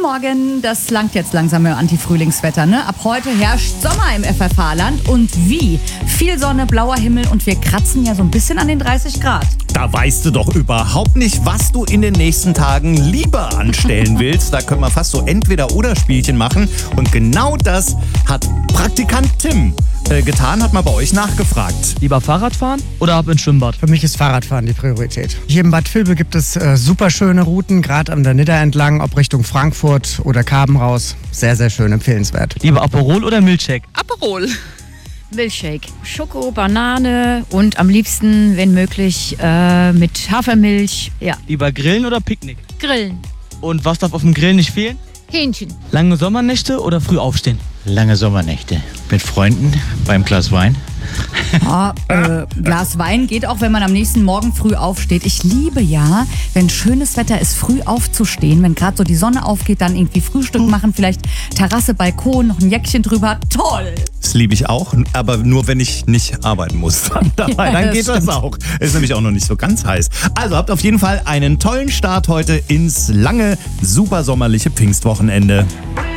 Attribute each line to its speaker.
Speaker 1: Morgen, das langt jetzt langsam im Anti-Frühlingswetter, ne? Ab heute herrscht Sommer im FFH-Land und wie? Viel Sonne, blauer Himmel und wir kratzen ja so ein bisschen an den 30 Grad.
Speaker 2: Da weißt du doch überhaupt nicht, was du in den nächsten Tagen lieber anstellen willst. Da können wir fast so Entweder-oder-Spielchen machen. Und genau das hat Praktikant Tim getan, hat mal bei euch nachgefragt.
Speaker 3: Lieber Fahrrad fahren oder ab ins Schwimmbad?
Speaker 4: Für mich ist Fahrradfahren die Priorität. Hier in Bad Vilbel gibt es super schöne Routen, gerade an der Nidda entlang, ob Richtung Frankfurt oder Karben raus. Sehr, sehr schön, empfehlenswert.
Speaker 3: Lieber Aperol oder Milchshake?
Speaker 5: Aperol.
Speaker 6: Milchshake. Schoko, Banane und am liebsten, wenn möglich, mit Hafermilch. Ja.
Speaker 3: Lieber Grillen oder Picknick?
Speaker 6: Grillen.
Speaker 3: Und was darf auf dem Grill nicht fehlen?
Speaker 6: Hähnchen.
Speaker 3: Lange Sommernächte oder früh aufstehen?
Speaker 7: Lange Sommernächte. Mit Freunden beim Glas Wein.
Speaker 1: Glas Wein geht auch, wenn man am nächsten Morgen früh aufsteht. Ich liebe ja, wenn schönes Wetter ist, früh aufzustehen. Wenn gerade so die Sonne aufgeht, dann irgendwie Frühstück machen, vielleicht Terrasse, Balkon, noch ein Jäckchen drüber. Toll!
Speaker 2: Das liebe ich auch, aber nur wenn ich nicht arbeiten muss. Dann geht das auch. Ist nämlich auch noch nicht so ganz heiß. Also habt auf jeden Fall einen tollen Start heute ins lange, super sommerliche Pfingstwochenende.